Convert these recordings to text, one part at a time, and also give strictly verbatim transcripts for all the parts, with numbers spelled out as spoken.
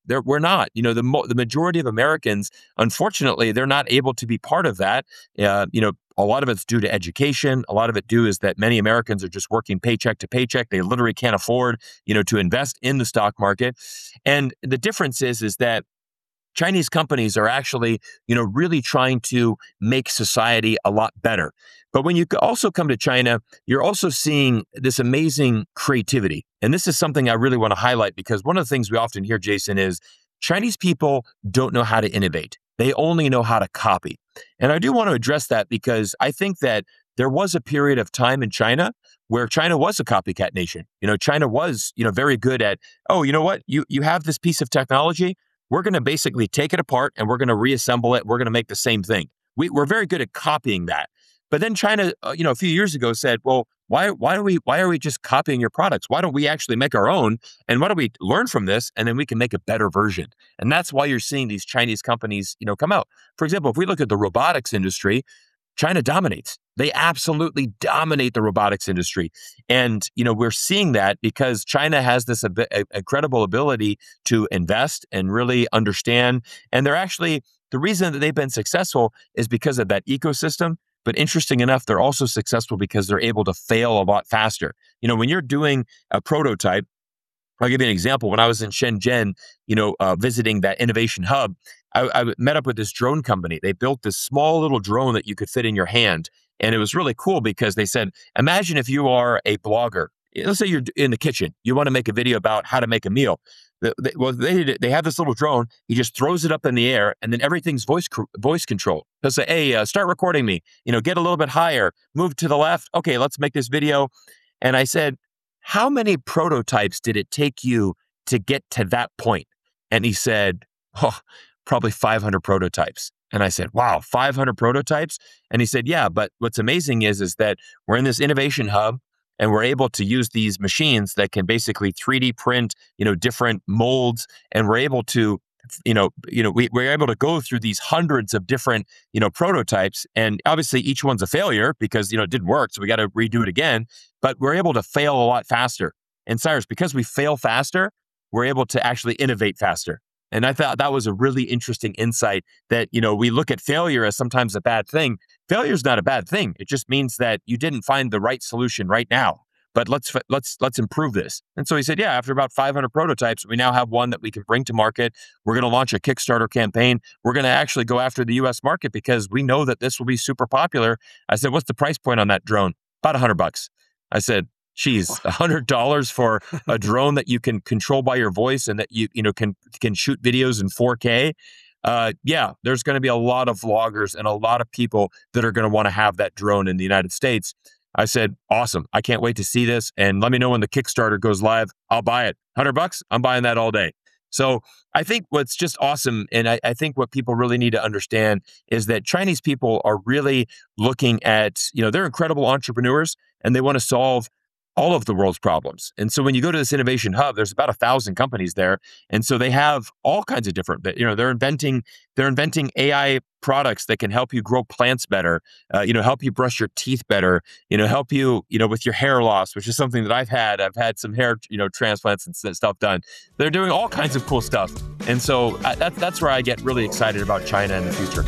There, we're not. You know, the mo- the majority of Americans, unfortunately, they're not able to be part of that. Uh, you know, a lot of it's due to education. A lot of it due is that many Americans are just working paycheck to paycheck. They literally can't afford, you know, to invest in the stock market. And the difference is, is that Chinese companies are actually, you know, really trying to make society a lot better. But when you c- also come to China, you're also seeing this amazing creativity. And this is something I really want to highlight because one of the things we often hear, Jason, is Chinese people don't know how to innovate. They only know how to copy. And I do want to address that because I think that there was a period of time in China where China was a copycat nation. You know, China was, you know, very good at, oh, you know what? You you have this piece of technology, we're going to basically take it apart and we're going to reassemble it. We're going to make the same thing. We, we're very good at copying that. But then China, uh, you know, a few years ago said, well, why, why do we, why are we just copying your products? Why don't we actually make our own? And why don't we learn from this? And then we can make a better version. And that's why you're seeing these Chinese companies, you know, come out. For example, if we look at the robotics industry, China dominates. They absolutely dominate the robotics industry. And, you know, we're seeing that because China has this ab- incredible ability to invest and really understand. And they're actually, the reason that they've been successful is because of that ecosystem. But interesting enough, they're also successful because they're able to fail a lot faster. You know, when you're doing a prototype, I'll give you an example. When I was in Shenzhen, you know, uh, visiting that innovation hub, I, I met up with this drone company. They built this small little drone that you could fit in your hand. And it was really cool because they said, imagine if you are a blogger. Let's say you're in the kitchen. You want to make a video about how to make a meal. The, the, well, they they have this little drone. He just throws it up in the air, and then everything's voice cr- voice control. He'll say, "Hey, uh, start recording me. You know, get a little bit higher. Move to the left. Okay, let's make this video." And I said, how many prototypes did it take you to get to that point? And he said, oh, probably five hundred prototypes. And I said, wow, five hundred prototypes? And he said, yeah, but what's amazing is, is that we're in this innovation hub and we're able to use these machines that can basically three D print, you know, different molds. And we're able to, you know, you know, we, we're able to go through these hundreds of different, you know, prototypes. And obviously each one's a failure because, you know, it didn't work. So we got to redo it again. But we're able to fail a lot faster. And Cyrus, because we fail faster, we're able to actually innovate faster. And I thought that was a really interesting insight that, you know, we look at failure as sometimes a bad thing. Failure is not a bad thing. It just means that you didn't find the right solution right now. But let's let's let's improve this. And so he said, yeah, after about five hundred prototypes, we now have one that we can bring to market. We're going to launch a Kickstarter campaign. We're going to actually go after the U S market because we know that this will be super popular. I said, what's the price point on that drone? About a hundred bucks. I said, geez, a hundred dollars for a drone that you can control by your voice and that you you know can can shoot videos in four K. Uh, yeah, there's going to be a lot of vloggers and a lot of people that are going to want to have that drone in the United States. I said, awesome. I can't wait to see this. And let me know when the Kickstarter goes live. I'll buy it. one hundred bucks. I'm buying that all day. So I think what's just awesome, and I, I think what people really need to understand is that Chinese people are really looking at, you know, they're incredible entrepreneurs and they want to solve all of the world's problems. And so when you go to this innovation hub, there's about a thousand companies there. And so they have all kinds of different, you know, they're inventing, they're inventing A I products that can help you grow plants better, uh, you know, help you brush your teeth better, you know, help you, you know, with your hair loss, which is something that I've had. I've had some hair, you know, transplants and s- stuff done. They're doing all kinds of cool stuff. And so uh, that, that's where I get really excited about China in the future.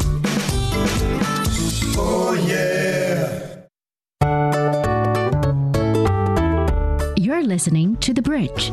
Oh, yeah. You're listening to The Bridge.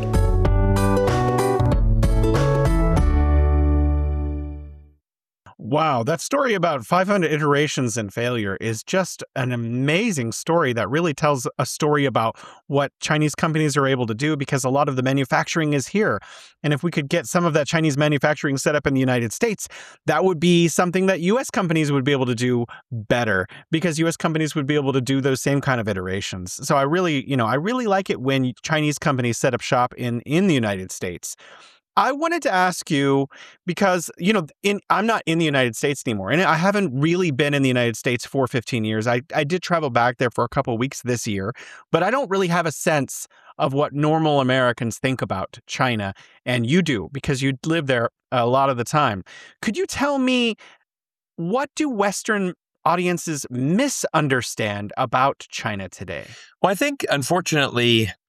Wow, that story about five hundred iterations and failure is just an amazing story that really tells a story about what Chinese companies are able to do because a lot of the manufacturing is here. And if we could get some of that Chinese manufacturing set up in the United States, that would be something that U S companies would be able to do better because U S companies would be able to do those same kind of iterations. So I really, you know, I really like it when Chinese companies set up shop in in the United States. I wanted to ask you because, you know, in I'm not in the United States anymore, and I haven't really been in the United States for fifteen years. I, I did travel back there for a couple of weeks this year, but I don't really have a sense of what normal Americans think about China. And you do because you live there a lot of the time. Could you tell me, what do Western audiences misunderstand about China today? Well, I think, unfortunately,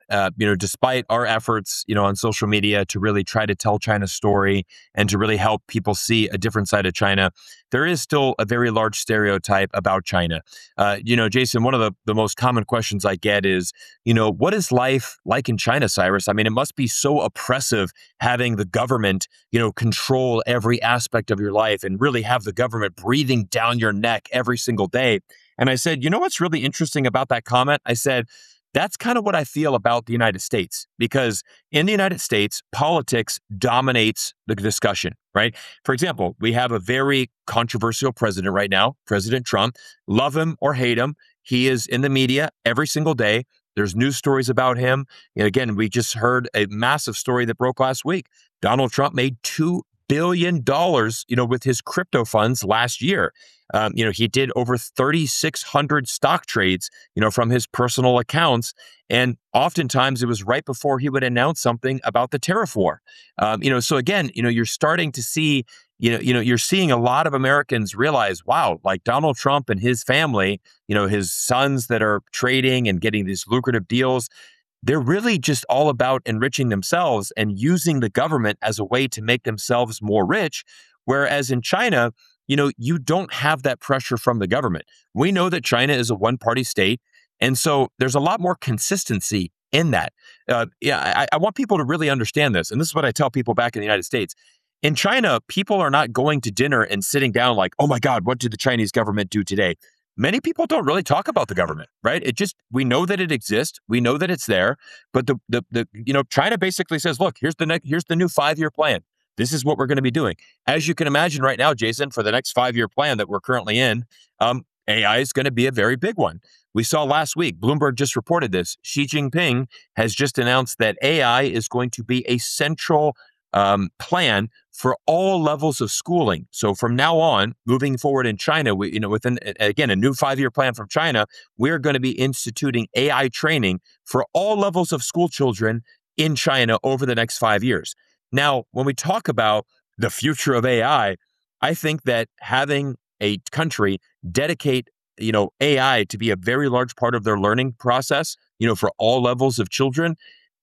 uh, you know, despite our efforts, you know, on social media to really try to tell China's story and to really help people see a different side of China, there is still a very large stereotype about China. Uh, you know, Jason, one of the, the most common questions I get is, you know, what is life like in China, Cyrus? I mean, it must be so oppressive having the government, you know, control every aspect of your life and really have the government breathing down your neck every single day. And I said, you know what's really interesting about that comment? I said, that's kind of what I feel about the United States, because in the United States, politics dominates the discussion, right? For example, we have a very controversial president right now, President Trump. Love him or hate him, he is in the media every single day. There's news stories about him. And again, we just heard a massive story that broke last week. Donald Trump made two billion dollars, you know, with his crypto funds last year. Um, you know, he did over thirty-six hundred stock trades, you know, from his personal accounts. And oftentimes it was right before he would announce something about the tariff war. Um, you know, so again, you know, you're starting to see, you know, you know, you're seeing a lot of Americans realize, wow, like Donald Trump and his family, you know, his sons that are trading and getting these lucrative deals, they're really just all about enriching themselves and using the government as a way to make themselves more rich. Whereas in China, you know, you don't have that pressure from the government. We know that China is a one-party state. And so there's a lot more consistency in that. Uh, yeah, I, I want people to really understand this. And this is what I tell people back in the United States. In China, people are not going to dinner and sitting down like, oh my God, what did the Chinese government do today? Many people don't really talk about the government, right? It just, we know that it exists. We know that it's there. But the, the, the you know, China basically says, look, here's the next, here's the new five-year plan. This is what we're going to be doing. As you can imagine right now, Jason, for the next five-year plan that we're currently in, um, A I is going to be a very big one. We saw last week, Bloomberg just reported this. Xi Jinping has just announced that A I is going to be a central um, plan for all levels of schooling. So from now on, moving forward in China, we, you know, within, again, a new five-year plan from China, we're going to be instituting A I training for all levels of school children in China over the next five years. Now, when we talk about the future of A I, I think that having a country dedicate, you know, A I to be a very large part of their learning process, you know, for all levels of children,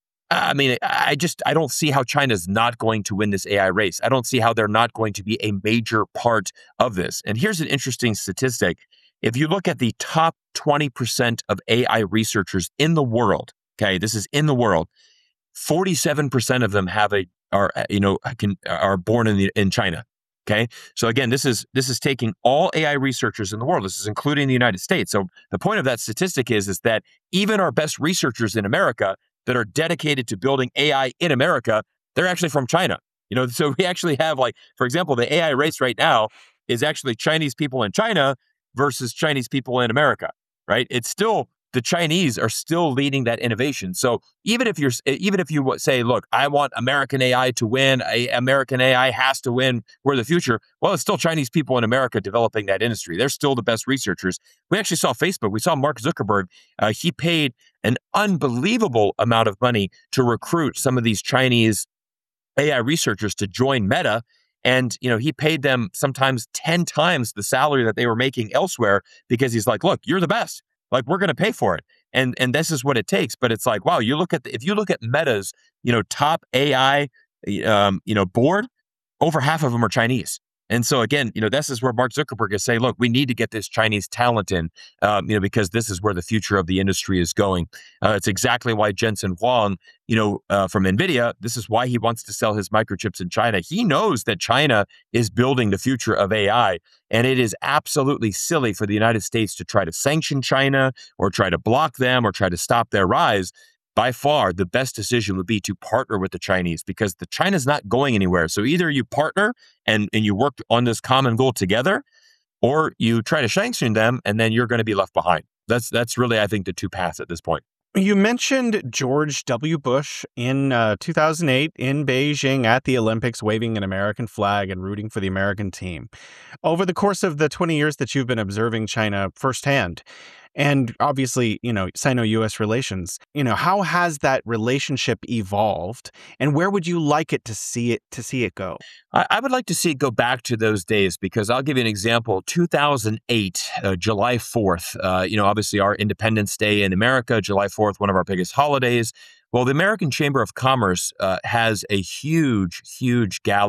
I mean, I just, I don't see how China's not going to win this A I race. I don't see how they're not going to be a major part of this. And here's an interesting statistic. If you look at the top twenty percent of A I researchers in the world, okay, this is in the world, forty-seven percent of them have a, are, you know, can, are born in the, in China. Okay. So again, this is, this is taking all A I researchers in the world. This is including the United States. So the point of that statistic is, is that even our best researchers in America that are dedicated to building A I in America, they're actually from China. You know, so we actually have, like, for example, the A I race right now is actually Chinese people in China versus Chinese people in America, right? It's still, the Chinese are still leading that innovation. So even if you're, even if you say, look, I want American A I to win, a, American A I has to win, we're the future. Well, it's still Chinese people in America developing that industry. They're still the best researchers. We actually saw Facebook. We saw Mark Zuckerberg. Uh, he paid an unbelievable amount of money to recruit some of these Chinese A I researchers to join Meta. And, you know, he paid them sometimes ten times the salary that they were making elsewhere, because he's like, look, you're the best. Like, we're going to pay for it. And and this is what it takes. But it's like, wow, you look at, the, if you look at Meta's, you know, top A I, um, you know, board, over half of them are Chinese. And so again, you know, this is where Mark Zuckerberg is saying, look, we need to get this Chinese talent in, um, you know, because this is where the future of the industry is going. Uh, it's exactly why Jensen Huang, you know, uh, from NVIDIA, this is why he wants to sell his microchips in China. He knows that China is building the future of A I, and it is absolutely silly for the United States to try to sanction China or try to block them or try to stop their rise. By far, the best decision would be to partner with the Chinese, because the China's not going anywhere. So either you partner and, and you work on this common goal together, or you try to sanction them and then you're going to be left behind. That's that's really, I think, the two paths at this point. You mentioned George W. Bush in uh, two thousand eight in Beijing at the Olympics, waving an American flag and rooting for the American team. Over the course of the twenty years that you've been observing China firsthand, and obviously, you know, Sino-U S relations. You know, how has that relationship evolved, and where would you like it to see it to see it go? I, I would like to see it go back to those days because I'll give you an example. two thousand eight, uh, July fourth, uh, you know, obviously our Independence Day in America, July fourth, one of our biggest holidays. Well, the American Chamber of Commerce uh, has a huge, huge gala